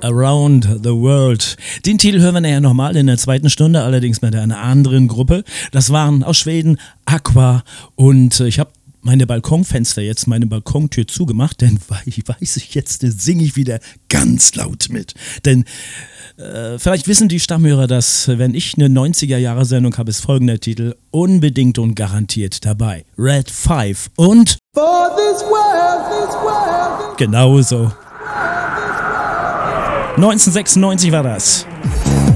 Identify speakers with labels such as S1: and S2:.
S1: Around the World. Den Titel hören wir nachher nochmal in der zweiten Stunde, allerdings mit einer anderen Gruppe. Das waren aus Schweden Aqua und ich habe meine Balkonfenster jetzt, meine Balkontür zugemacht, denn weiß ich jetzt, singe ich wieder ganz laut mit. Denn vielleicht wissen die Stammhörer, dass wenn ich eine 90er-Jahre-Sendung habe, ist folgender Titel unbedingt und garantiert dabei. Red 5 und
S2: For this world.
S1: Genauso. 1996 war das.